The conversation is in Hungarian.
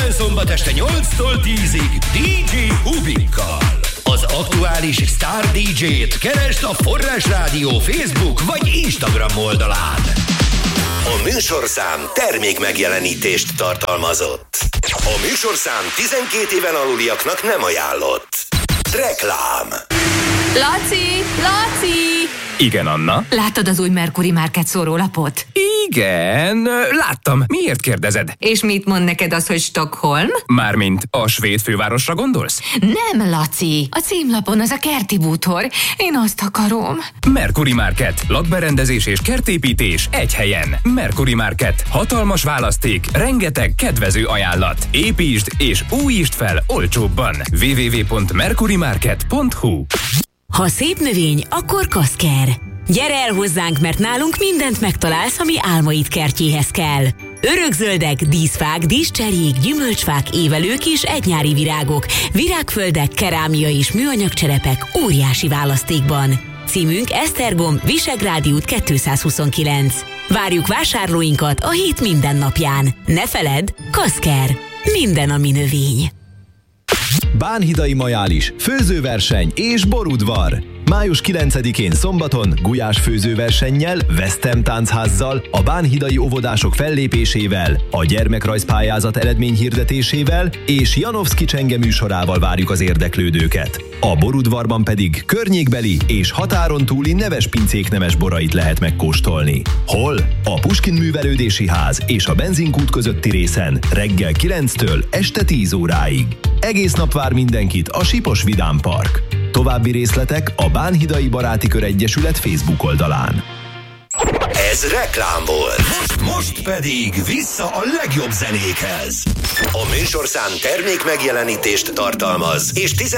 Minden szombat este 8-tól 10-ig DJ Hubikkal. Az aktuális Star DJ-t keresd a Forrás Rádió Facebook vagy Instagram oldalán. A műsorszám termék megjelenítést tartalmazott. A műsorszám 12 éven aluliaknak nem ajánlott. Reklám. Laci! Igen, Anna? Láttad az új Mercury Market szórólapot? Igen, láttam. Miért kérdezed? És mit mond neked az, hogy Stockholm? Mármint a svéd fővárosra gondolsz? Nem, Laci. A címlapon az a kerti bútor. Én azt akarom. Mercury Market. Lakberendezés és kertépítés egy helyen. Mercury Market. Hatalmas választék, rengeteg kedvező ajánlat. Építsd és újítsd fel olcsóbban. www.mercurymarket.hu. Ha szép növény, akkor kaszker. Gyere el hozzánk, mert nálunk mindent megtalálsz, ami álmaid kertjéhez kell. Örökzöldek, díszfák, díszcserjék, gyümölcsfák, évelők és egynyári virágok, virágföldek, kerámia és műanyag cserepek óriási választékban. Címünk Esztergom, Visegrádi út 229. Várjuk vásárlóinkat a hét minden napján. Ne feledd, kaszker. Minden, ami növény. Bánhidai Majális, főzőverseny és borudvar. Május 9-én szombaton gulyás főzőversennyel, Westem táncházzal, a bánhidai óvodások fellépésével, a gyermekrajzpályázat eredményhirdetésével és Janowski Csenge műsorával várjuk az érdeklődőket. A borudvarban pedig környékbeli és határon túli neves pincék nemes borait lehet megkóstolni. Hol? A Puskin Művelődési Ház és a benzinkút közötti részen reggel 9-től este 10 óráig. Egész nap vár mindenkit a Sipos Vidám Park. További részletek a Bánhidai Baráti Kör Egyesület Facebook oldalán. Ez reklám volt. Most pedig vissza a legjobb zenékhez. A műsorszám termék megjelenítést tartalmaz, és